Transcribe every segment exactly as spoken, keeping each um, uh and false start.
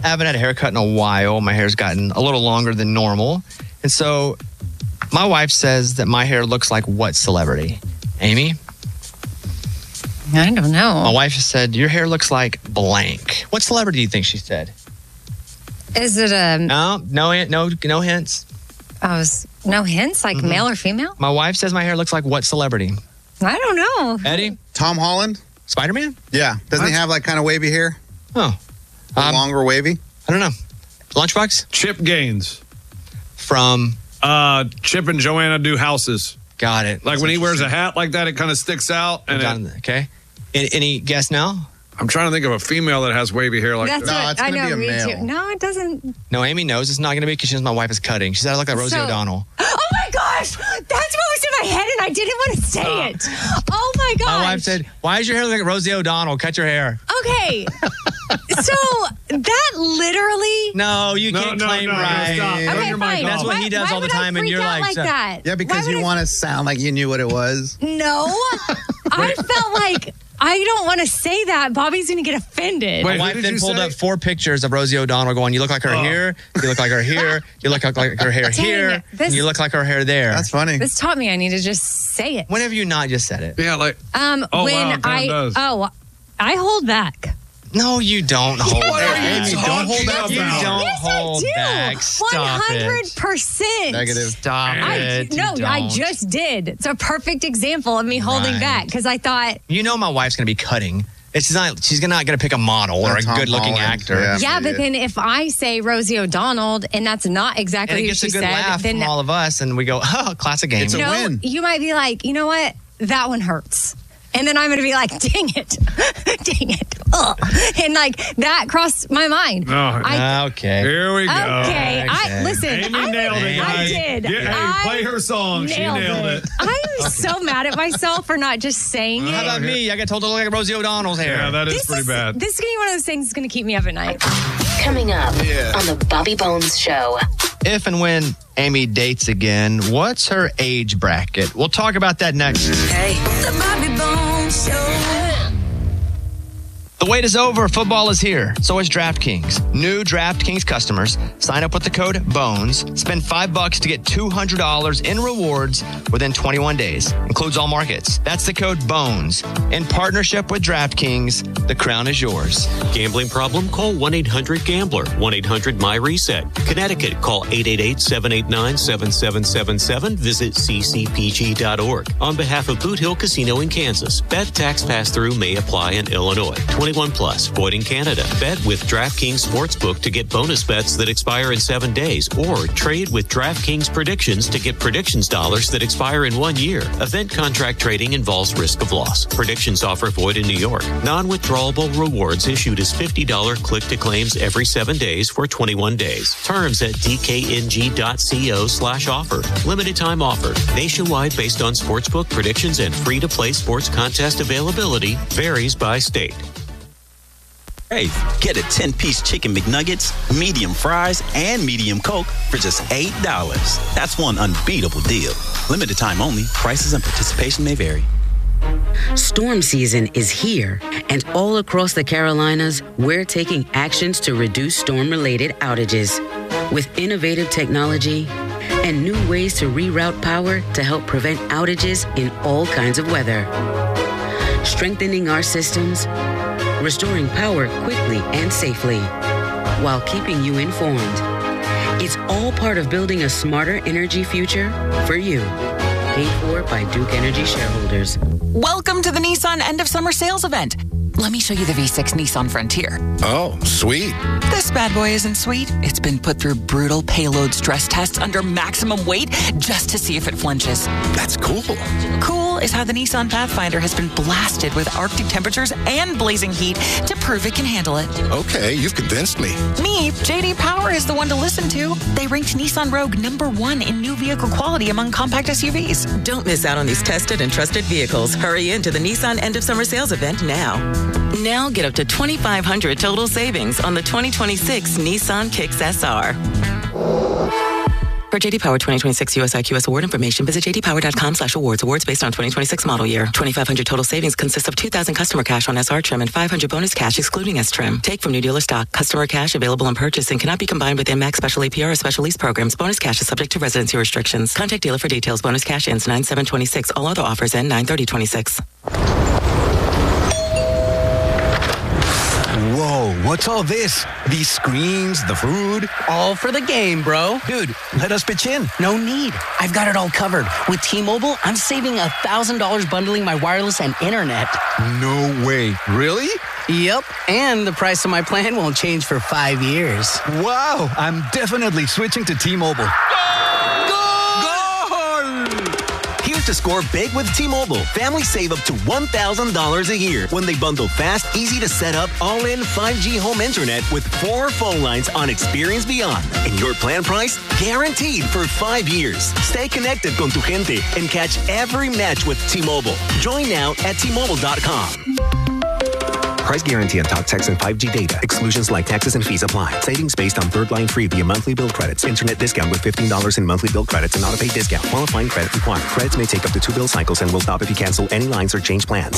I haven't had a haircut in a while. My hair's gotten a little longer than normal. And so my wife says that my hair looks like what celebrity? Amy? I don't know. My wife said, your hair looks like blank. What celebrity do you think she said? Is it a... No, no, no, no hints. Oh, was, no hints? Like mm-hmm. male or female? My wife says my hair looks like what celebrity? I don't know. Eddie? Tom Holland? Spider-Man? Yeah. Doesn't what? he have like kind of wavy hair? Oh. Um, longer wavy? I don't know. Lunchbox? Chip Gaines. From? Uh, Chip and Joanna Do Houses. Got it. Like That's when he wears a hat like that, it kind of sticks out. And it, okay. Any, any guess now? I'm trying to think of a female that has wavy hair like That's that. What, no, it's going to be a me male. Too. No, it doesn't. No, Amy knows it's not going to be because she knows my wife is cutting. She said I look like Rosie so, O'Donnell. Oh my gosh! That's what was in my head and I didn't want to say uh, it. Oh my gosh. My wife said, why is your hair look like Rosie O'Donnell? Cut your hair. Okay. So that literally... No, you no, can't no, claim no, right. Stop. Okay, your fine. mic That's off. what he does why all the would I time, and freak you're out like, like that? Yeah, because you I... want to sound like you knew what it was. No. I felt like I don't want to say that. Bobby's going to get offended. Wait, my wife then pulled say? up four pictures of Rosie O'Donnell going, you look like her oh. here, you look like her here, you look like, like her hair Dang, here, this, and you look like her hair there. That's funny. This taught me I need to just say it. When have you not just said it? Yeah, like, um, oh, when wow, I, does. oh, I hold back. No, you don't hold what back. Are you don't hold back. You About? don't yes, hold I do. back. Stop one hundred percent. Negative. Stop I, it. no, you I don't. just did. It's a perfect example of me holding Right. back because I thought... You know my wife's going to be cutting. It's not. She's not going to pick a model or a Tom good-looking Holland. actor. Yeah. Yeah, but then if I say Rosie O'Donnell and that's not exactly And it who gets she a good said, laugh then from all of us, and we go, oh, classic game. It's a no, win. you might be like, you know what? That one hurts. And then I'm going to be like, dang it. dang it. Ugh. And like, that crossed my mind. Oh, I, okay. Here we go. Okay. I, Okay. listen, Amy I, nailed it, I guys. did. Yeah, hey, I play her song. She nailed nailed it. I'm so mad at myself for not just saying How it. about me? I got told to look like Rosie O'Donnell's hair. Yeah, that is This pretty is, bad. This is going to be one of those things that's going to keep me up at night. Coming up Yeah. on the Bobby Bones Show. If and when Amy dates again, what's her age bracket? We'll talk about that next. Hey, the Bobby Bones Show. The wait is over. Football is here. So is DraftKings. New DraftKings customers sign up with the code BONES. Spend five bucks to get two hundred dollars in rewards within twenty-one days. Includes all markets. That's the code BONES. In partnership with DraftKings, the crown is yours. Gambling problem? Call one eight hundred gambler. one eight hundred my reset. Connecticut, call eight eight eight, seven eight nine, seven seven seven seven. Visit c c p g dot org. On behalf of Boot Hill Casino in Kansas, bet tax pass-through may apply in Illinois. twenty-one plus, void in Canada. Bet with DraftKings Sportsbook to get bonus bets that expire in seven days, or trade with DraftKings Predictions to get predictions dollars that expire in one year. Event contract trading involves risk of loss. Predictions offer void in New York. Non-withdrawable rewards issued as fifty dollars click-to-claims every seven days for twenty-one days. Terms at d k n g dot co slash offer. Limited time offer. Nationwide based on sportsbook predictions and free-to-play sports contest availability. Varies by state. Hey, get a ten-piece chicken McNuggets, medium fries, and medium Coke for just eight dollars. That's one unbeatable deal. Limited time only. Prices and participation may vary. Storm season is here, and all across the Carolinas, we're taking actions to reduce storm-related outages. With innovative technology and new ways to reroute power to help prevent outages in all kinds of weather. Strengthening our systems, restoring power quickly and safely, while keeping you informed. It's all part of building a smarter energy future for you. Paid for by Duke Energy shareholders. Welcome to the Nissan End of Summer Sales Event. Let me show you the V six Nissan Frontier. Oh, sweet. This bad boy isn't sweet. It's been put through brutal payload stress tests under maximum weight just to see if it flinches. That's cool. Cool is how the Nissan Pathfinder has been blasted with Arctic temperatures and blazing heat to prove it can handle it. Okay, you've convinced me. Me, J D Power is the one to listen to. They ranked Nissan Rogue number one in new vehicle quality among compact S U Vs. Don't miss out on these tested and trusted vehicles. Hurry into the Nissan End of Summer Sales Event now. Now get up to twenty-five hundred dollars total savings on the twenty twenty-six Nissan Kicks S R. For J D Power twenty twenty-six U S I Q S award information, visit jdpower.com slash awards. Awards based on twenty twenty-six model year. twenty-five hundred total savings consists of two thousand customer cash on S R trim and five hundred bonus cash excluding S trim. Take from new dealer stock. Customer cash available on purchase and cannot be combined with M MAX special A P R or special lease programs. Bonus cash is subject to residency restrictions. Contact dealer for details. Bonus cash ends nine seven twenty-six. All other offers end nine thirty twenty-six. Whoa, what's all this? These screens, the food? All for the game, bro. Dude, let us pitch in. No need. I've got it all covered. With T-Mobile, I'm saving one thousand dollars bundling my wireless and internet. No way. Really? Yep. And the price of my plan won't change for five years. Wow, I'm definitely switching to T-Mobile. Here's to score big with T-Mobile. Families save up to one thousand dollars a year when they bundle fast, easy to set up, all-in five G home internet with four phone lines on Experience Beyond. And your plan price? Guaranteed for five years. Stay connected con tu gente and catch every match with T-Mobile. Join now at T Mobile dot com. Price guarantee on talk, text, and five G data. Exclusions like taxes and fees apply. Savings based on third line free via monthly bill credits. Internet discount with fifteen dollars in monthly bill credits and auto-pay discount. Qualifying credit required. Credits may take up to two bill cycles and will stop if you cancel any lines or change plans.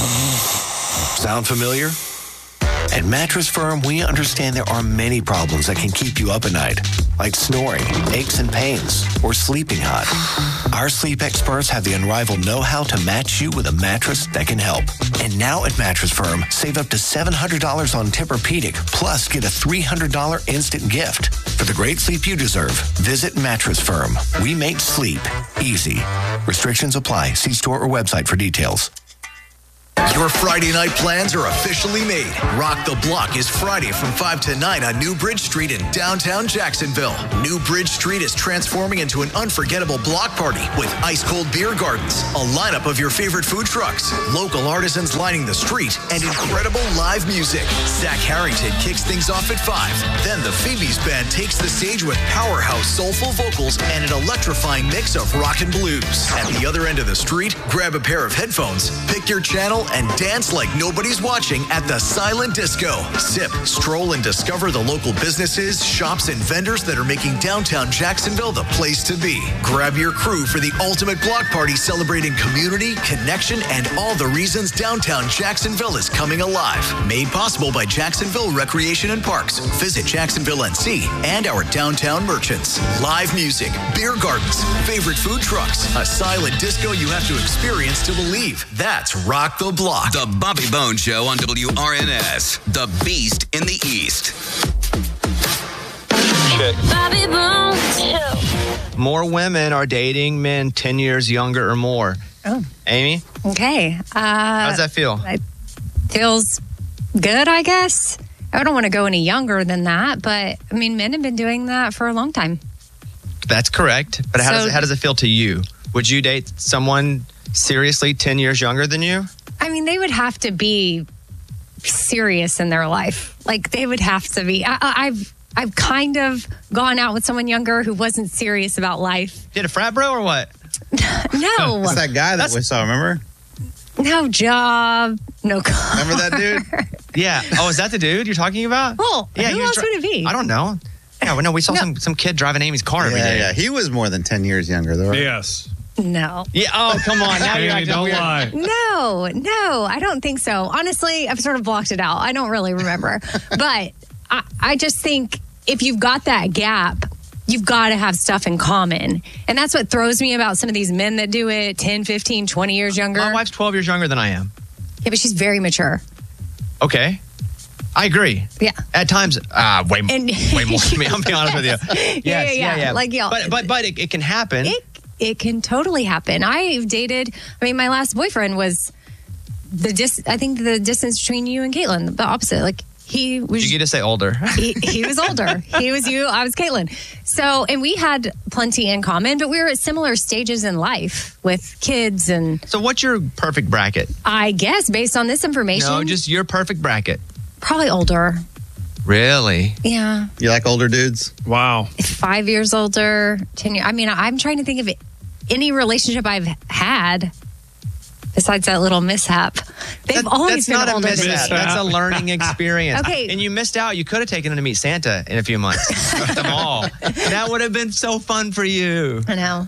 Sound familiar? At Mattress Firm, we understand there are many problems that can keep you up at night, like snoring, aches and pains, or sleeping hot. Our sleep experts have the unrivaled know-how to match you with a mattress that can help. And now at Mattress Firm, save up to seven hundred dollars on Tempur-Pedic, plus get a three hundred dollars instant gift. For the great sleep you deserve, visit Mattress Firm. We make sleep easy. Restrictions apply. See store or website for details. Your Friday night plans are officially made. Rock the Block is Friday from five to nine on New Bridge Street in downtown Jacksonville. New Bridge Street is transforming into an unforgettable block party with ice-cold beer gardens, a lineup of your favorite food trucks, local artisans lining the street, and incredible live music. Zach Harrington kicks things off at five. Then the Phoebe's Band takes the stage with powerhouse soulful vocals and an electrifying mix of rock and blues. At the other end of the street, grab a pair of headphones, pick your channel, and dance like nobody's watching at the Silent Disco. Sip, stroll, and discover the local businesses, shops, and vendors that are making downtown Jacksonville the place to be. Grab your crew for the ultimate block party celebrating community, connection, and all the reasons downtown Jacksonville is coming alive. Made possible by Jacksonville Recreation and Parks. Visit Jacksonville N C and our downtown merchants. Live music, beer gardens, favorite food trucks, a silent disco you have to experience to believe. That's Rock the Block. The Bobby Bones Show on W R N S. The Beast in the East. Bobby Bones Show. More women are dating men ten years younger or more. Oh. Amy? Okay. Uh, How does that feel? It feels good, I guess. I don't want to go any younger than that, but I mean, men have been doing that for a long time. That's correct. But how, So- does it, how does it feel to you? Would you date someone seriously ten years younger than you? I mean, they would have to be serious in their life. Like they would have to be. I, I- I've I've kind of gone out with someone younger who wasn't serious about life. Did a frat bro or what? No, It's that guy that we saw, remember? no job, no car. Remember that dude? Yeah. Oh, is that the dude you're talking about? Well, yeah, who he was else dri- would it be? I don't know. Yeah, well, no, we saw No. some some kid driving Amy's car every Yeah, day. yeah. He was more than ten years younger, though. Right? Yes. No. Yeah. Oh, come on. Now you're Amy, acting don't weird. lie. No, no, I don't think so. Honestly, I've sort of blocked it out. I don't really remember. But I, I just think if you've got that gap, you've got to have stuff in common. And that's what throws me about some of these men that do it ten, fifteen, twenty years younger. My wife's twelve years younger than I am. Yeah, but she's very mature. Okay. I agree. Yeah. At times, ah, way, And- way more than me. I'll be honest with you. Yeah, Yes, yeah, yeah. Like, y'all- But but but it, it can happen. It it can totally happen. I've dated, I mean, my last boyfriend was the dis I think the distance between you and Caitlin, the opposite. Like he was you get to say older. he, he was older. He was you, I was Caitlin. So, and we had plenty in common, but we were at similar stages in life with kids. And So what's your perfect bracket? I guess based on this information, No, just your perfect bracket. probably older. Really? Yeah. You like older dudes? Wow. Five years older, ten years. I mean, I'm trying to think of any relationship I've had besides that little mishap. They've always That's been not a older than mishap. me. That's a learning experience. Okay. And you missed out. You could have taken them to meet Santa in a few months at the mall. That would have been so fun for you. I know.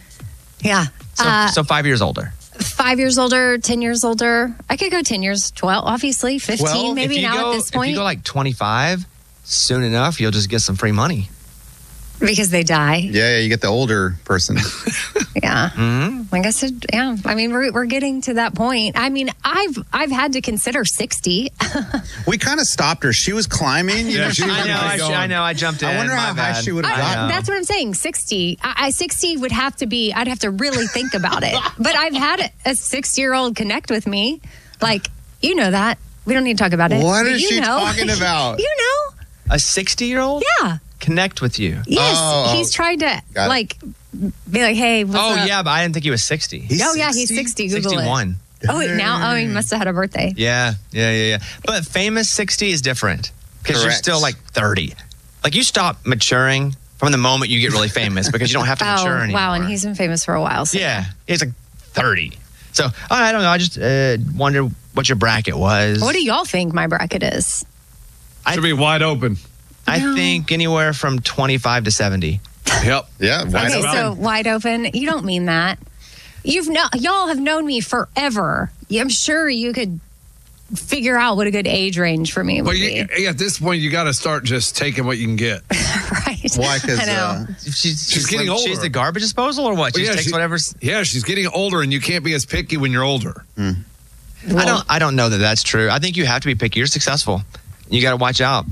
Yeah. So, Uh, so five years older. Five years older, ten years older. I could go ten years, twelve, obviously, fifteen, Well, maybe if you now go, at this point. If you go like twenty-five, soon enough, you'll just get some free money. Because they die. Yeah, yeah, you get the older person. Yeah. Mm-hmm. I guess it, yeah. I mean, we're, we're getting to that point. I mean, I've I've had to consider sixty. We kind of stopped her. She was climbing. You Yeah, know, she was was I know, I, going. I know. I jumped in. I wonder My how high bad. she would have I gotten. know. That's what I'm saying. sixty. I, I sixty would have to be. I'd have to really think about it. But I've had a, a six year old connect with me. Like, you know that. We don't need to talk about it. What but is you she know. talking about? You know. A sixty-year-old? Yeah. Connect with you. Yes. Oh, he's tried to got it. like be like, hey. What's Oh, up? yeah, but I didn't think he was sixty. oh yeah, he's sixty. Google sixty-one. it. Oh, wait, now. Oh, he must have had a birthday. Yeah, yeah, yeah, yeah. But famous sixty is different because you're Correct. still like thirty. Like you stop maturing from the moment you get really famous because you don't have to mature Oh anymore. wow, and he's been famous for a while. So. Yeah, he's like thirty. So I don't know. I just uh, wonder what your bracket was. What do y'all think my bracket is? Should be wide open. I think anywhere from twenty-five to seventy. Yep. Yeah. Wide Okay, open. so wide open. You don't mean that. You've no, y'all have known me forever. I'm sure you could figure out what a good age range for me would But be. you, at this point, you got to start just taking what you can get. Right. Why? Because I know. uh, She's, She's getting like- older. She's the garbage disposal or what? She Well, just yeah, takes she- whatever's. Yeah, she's getting older, and you can't be as picky when you're older. I don't. I don't know that that's true. I think you have to be picky. You're successful. You got to watch out.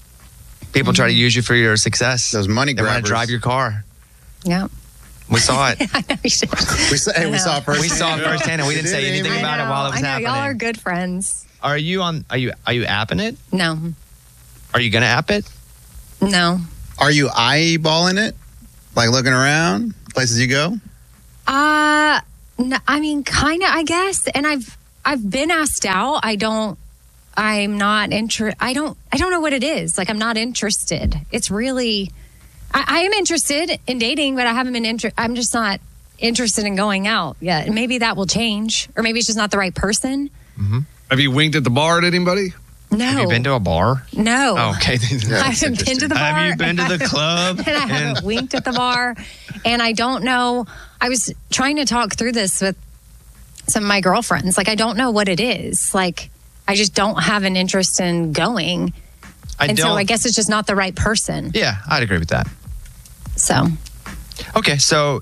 People try to use you for your success. those money They want to grabbers. drive your car. Yeah. We saw it. I know you should. we saw, hey, I we know. saw it first. We saw it firsthand, and we didn't say anything I about it know, while it was I know. happening. Y'all are good friends. Are you on? Are you? Are you apping it? No. Are you gonna app it? No. Are you eyeballing it? Like looking around places you go? Uh no, I mean kind of I guess, and I've I've been asked out. I don't I'm not inter I don't I don't know what it is. Like I'm not interested. It's really I, I am interested in dating, but I haven't been inter- I'm just not interested in going out yet. And maybe that will change, or maybe it's just not the right person. Have you winked at the bar at anybody? No. Have you been to a bar? No. Oh, okay. I haven't been to the bar. Have you been to the and I club? haven't- And I haven't winked at the bar. And I don't know. I was trying to talk through this with some of my girlfriends. Like, I don't know what it is. Like, I just don't have an interest in going. I and so don't- I guess it's just not the right person. Yeah, I'd agree with that. So, Okay, so,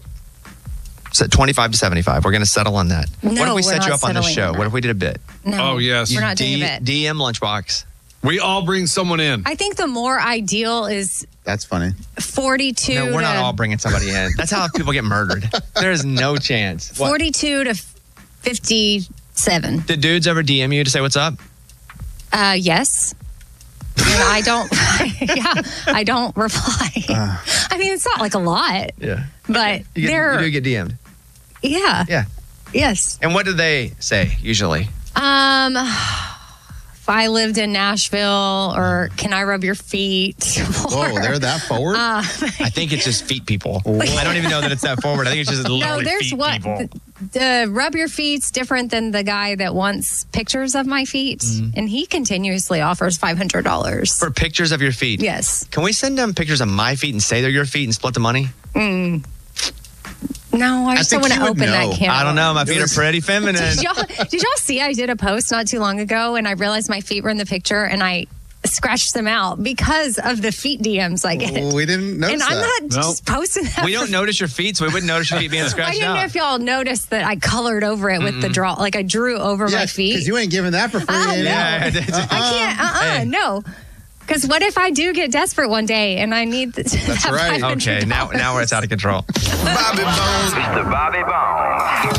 so twenty-five to seventy-five. We're going to settle on that. No, what if we we're set you not up on this settling show? on What that. if we did a bit? no. Oh, yes. We're not doing D- a bit. D M Lunchbox. We all bring someone in. I think the more ideal is That's funny. forty-two No, we're to not all bringing somebody in. That's how people get murdered. There's no chance. What? forty-two to fifty-seven. Did dudes ever D M you to say what's up? Uh, yes. And I don't, yeah, I don't reply. I mean, it's not like a lot, Yeah. but You, get, they're, you do get D M'd. yeah, Yeah. yes. And what do they say usually? Um, if I lived in Nashville, or can I rub your feet? Whoa, they're that forward? Uh, I think it's just feet people. I don't even know that it's that forward. I think it's just no, literally there's feet what people. the, the rub your feet's different than the guy that wants pictures of my feet, and he continuously offers five hundred dollars For pictures of your feet. Yes. Can we send them pictures of my feet and say they're your feet and split the money? Mm. No, I just don't think want to you would open know. that can. I don't know. My feet are pretty feminine. Did y'all, did y'all see I did a post not too long ago, and I realized my feet were in the picture, and I scratched them out because of the feet D Ms I get. We didn't notice And I'm that. not just posting that. We for- don't notice your feet, so we wouldn't notice your feet being I scratched didn't know out. if y'all noticed that I colored over it with the Mm-mm. draw. Like I drew over my feet. Because you ain't giving that for free. Ah, ain't no. it? Yeah. I can't. Uh uh Hey. No. Because what if I do get desperate one day and I need to That's have right. five hundred Okay, now now where it's out of control. Bobby Bones. Mister Bobby Bones.